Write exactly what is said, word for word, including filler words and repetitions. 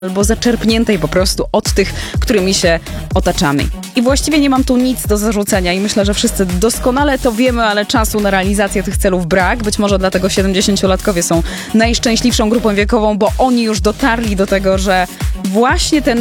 albo zaczerpniętej po prostu od tych, którymi się otaczamy. I właściwie nie mam tu nic do zarzucenia i myślę, że wszyscy doskonale to wiemy, ale czasu na realizację tych celów brak. Być może dlatego siedemdziesięciolatkowie są najszczęśliwszą grupą wiekową, bo oni już dotarli do tego, że właśnie ten